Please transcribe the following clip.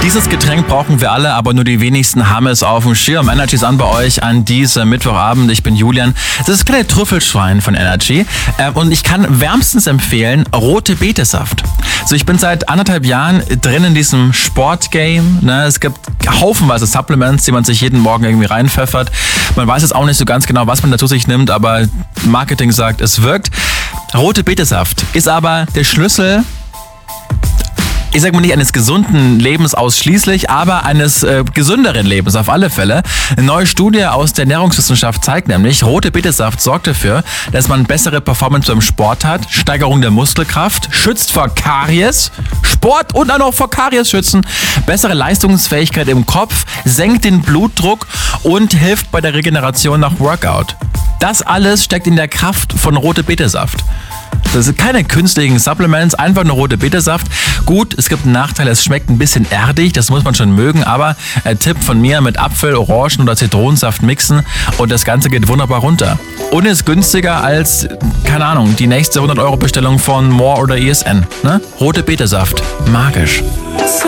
Dieses Getränk brauchen wir alle, aber nur die wenigsten haben es auf dem Schirm. Energy ist an bei euch an diesem Mittwochabend. Ich bin Julian. Das ist das kleine Trüffelschwein von Energy. Und ich kann wärmstens empfehlen, rote Betesaft. So, ich bin seit 1,5 Jahren drin in diesem Sportgame. Es gibt haufenweise Supplements, die man sich jeden Morgen irgendwie reinpfeffert. Man weiß jetzt auch nicht so ganz genau, was man dazu sich nimmt, aber Marketing sagt, es wirkt. Rote Betesaft ist aber der Schlüssel, ich sage mal nicht eines gesunden Lebens ausschließlich, aber eines gesünderen Lebens auf alle Fälle. Eine neue Studie aus der Ernährungswissenschaft zeigt nämlich, rote Betesaft sorgt dafür, dass man bessere Performance beim Sport hat, Steigerung der Muskelkraft, schützt vor Karies, Sport und auch noch vor Karies schützen, bessere Leistungsfähigkeit im Kopf, senkt den Blutdruck und hilft bei der Regeneration nach Workout. Das alles steckt in der Kraft von rote Betesaft. Das sind keine künstlichen Supplements, einfach nur rote Betesaft. Gut, es gibt einen Nachteil, es schmeckt ein bisschen erdig, das muss man schon mögen, aber Tipp von mir, mit Apfel, Orangen oder Zitronensaft mixen und das Ganze geht wunderbar runter. Und ist günstiger als, keine Ahnung, die nächste 100-Euro-Bestellung von More oder ESN. Rote Betesaft, magisch.